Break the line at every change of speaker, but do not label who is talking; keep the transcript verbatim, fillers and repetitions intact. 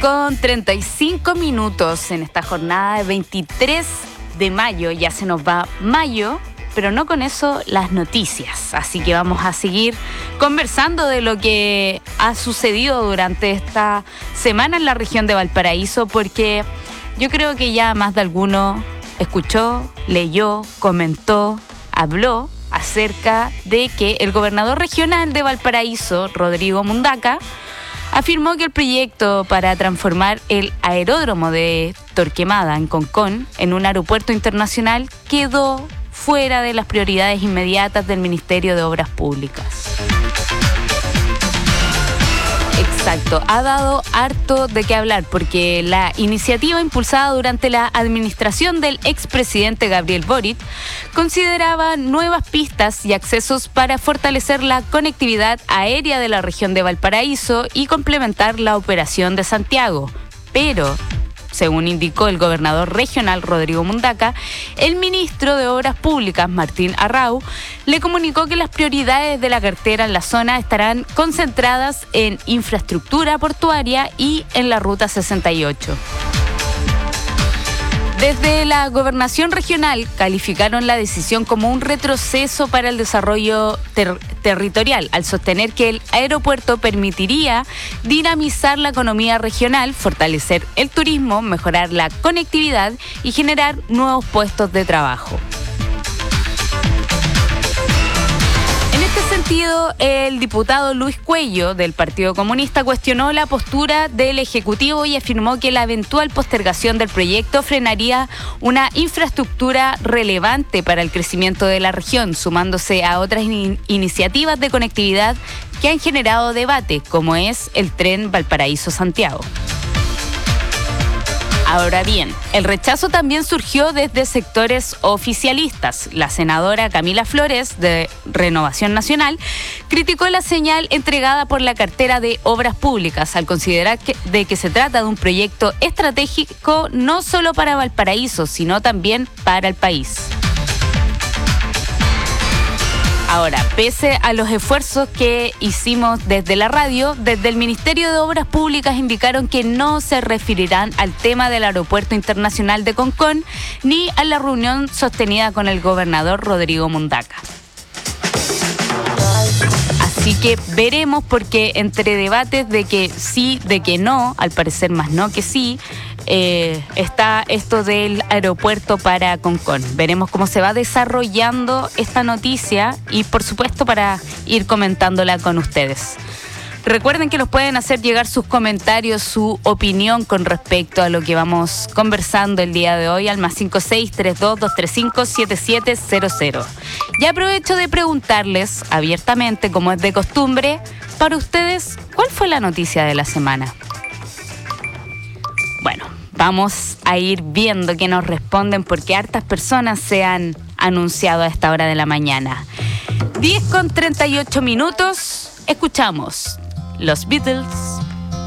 con treinta y cinco minutos en esta jornada de veintitrés de mayo. Ya se nos va mayo, pero no con eso las noticias. Así que vamos a seguir conversando de lo que ha sucedido durante esta semana en la región de Valparaíso, porque yo creo que ya más de alguno escuchó, leyó, comentó, habló acerca de que el gobernador regional de Valparaíso, Rodrigo Mundaca, afirmó que el proyecto para transformar el aeródromo de Torquemada en Concón en un aeropuerto internacional quedó fuera de las prioridades inmediatas del Ministerio de Obras Públicas. Exacto, ha dado harto de qué hablar porque la iniciativa impulsada durante la administración del expresidente Gabriel Boric consideraba nuevas pistas y accesos para fortalecer la conectividad aérea de la región de Valparaíso y complementar la operación de Santiago. Pero, según indicó el gobernador regional Rodrigo Mundaca, el ministro de Obras Públicas, Martín Arrau, le comunicó que las prioridades de la cartera en la zona estarán concentradas en infraestructura portuaria y en la Ruta sesenta y ocho. Desde la gobernación regional calificaron la decisión como un retroceso para el desarrollo ter- territorial, al sostener que el aeropuerto permitiría dinamizar la economía regional, fortalecer el turismo, mejorar la conectividad y generar nuevos puestos de trabajo. En este sentido, el diputado Luis Cuello del Partido Comunista cuestionó la postura del Ejecutivo y afirmó que la eventual postergación del proyecto frenaría una infraestructura relevante para el crecimiento de la región, sumándose a otras in- iniciativas de conectividad que han generado debate, como es el tren Valparaíso-Santiago. Ahora bien, el rechazo también surgió desde sectores oficialistas. La senadora Camila Flores, de Renovación Nacional, criticó la señal entregada por la cartera de Obras Públicas al considerar que, de que se trata de un proyecto estratégico no solo para Valparaíso, sino también para el país. Ahora, pese a los esfuerzos que hicimos desde la radio, desde el Ministerio de Obras Públicas indicaron que no se referirán al tema del Aeropuerto Internacional de Concón ni a la reunión sostenida con el gobernador Rodrigo Mundaca. Así que veremos, porque entre debates de que sí, de que no, al parecer más no que sí, Eh, está esto del aeropuerto para Concón. Veremos cómo se va desarrollando esta noticia y, por supuesto, para ir comentándola con ustedes. Recuerden que nos pueden hacer llegar sus comentarios, su opinión con respecto a lo que vamos conversando el día de hoy al más cinco seis tres dos dos tres cinco siete siete cero cero. Y aprovecho de preguntarles abiertamente, como es de costumbre, para ustedes, ¿cuál fue la noticia de la semana? Bueno, vamos a ir viendo qué nos responden, porque hartas personas se han anunciado a esta hora de la mañana. diez con treinta y ocho minutos, escuchamos los Beatles.